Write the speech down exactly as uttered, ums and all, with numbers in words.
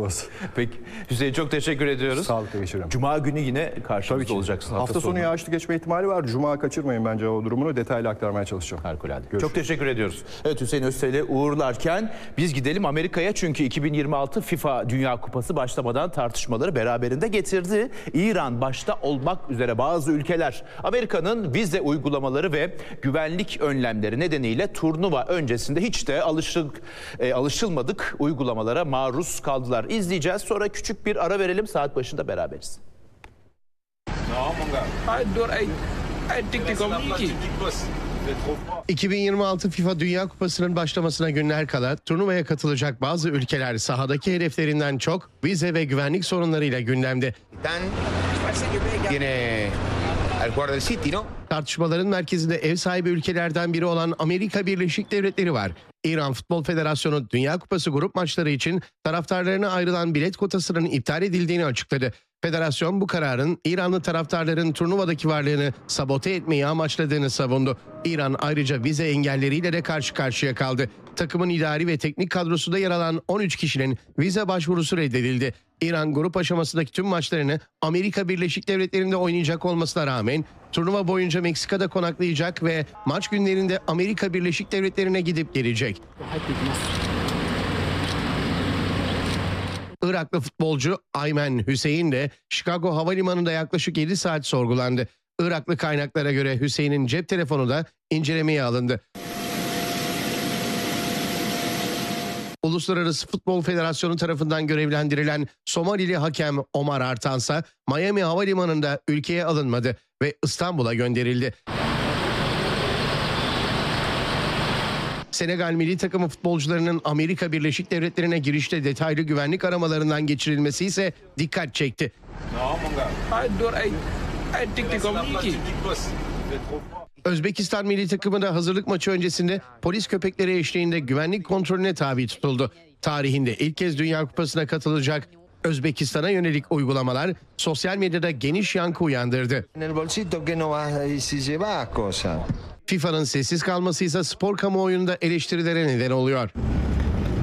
olasın. Peki Hüseyin, çok teşekkür ediyoruz. Sağlıkla geçirelim. Cuma günü yine karşımızda olacaksın. Hafta, hafta sonu yağışlı geçme ihtimali var. Cuma kaçırmayın bence o durumunu. Detaylı aktarmaya çalışacağım. Harikulade. Çok teşekkür ediyoruz. Evet, Hüseyin Özsel'i uğurlarken biz gidelim Amerika'ya. Çünkü iki bin yirmi altı FIFA Dünya Kupası başlamadan tartışmaları beraberinde getirdi. İran başta olmak üzere bazı ülkeler Amerika'nın vize uygulamaları ve güvenlik önlemleri nedeniyle turnuva öncesinde hiç de alışık, e, alışılmadık uygulamalara maruz kaldılar. İzleyeceğiz. Sonra küçük bir ara verelim. Saat başında beraberiz. iki bin yirmi altı FIFA Dünya Kupası'nın başlamasına günler kala turnuvaya katılacak bazı ülkeler sahadaki hedeflerinden çok vize ve güvenlik sorunlarıyla gündemde. Tartışmaların merkezinde ev sahibi ülkelerden biri olan Amerika Birleşik Devletleri var. İran Futbol Federasyonu Dünya Kupası grup maçları için taraftarlarına ayrılan bilet kotasının iptal edildiğini açıkladı. Federasyon bu kararın İranlı taraftarların turnuvadaki varlığını sabote etmeyi amaçladığını savundu. İran ayrıca vize engelleriyle de karşı karşıya kaldı. Takımın idari ve teknik kadrosunda yer alan on üç kişinin vize başvurusu reddedildi. İran grup aşamasındaki tüm maçlarını Amerika Birleşik Devletleri'nde oynayacak olmasına rağmen turnuva boyunca Meksika'da konaklayacak ve maç günlerinde Amerika Birleşik Devletleri'ne gidip gelecek. Iraklı futbolcu Aymen Hüseyin de Chicago Havalimanı'nda yaklaşık yedi saat sorgulandı. Iraklı kaynaklara göre Hüseyin'in cep telefonu da incelemeye alındı. Uluslararası Futbol Federasyonu tarafından görevlendirilen Somalili hakem Omar Artansa Miami Havalimanı'nda ülkeye alınmadı ve İstanbul'a gönderildi. Senegal milli takımı futbolcularının Amerika Birleşik Devletleri'ne girişte detaylı güvenlik aramalarından geçirilmesi ise dikkat çekti. Özbekistan milli takımı da hazırlık maçı öncesinde polis köpekleri eşliğinde güvenlik kontrolüne tabi tutuldu. Tarihinde ilk kez Dünya Kupası'na katılacak Özbekistan'a yönelik uygulamalar sosyal medyada geniş yankı uyandırdı. FIFA'nın sessiz kalması ise spor kamuoyunda eleştirilere neden oluyor.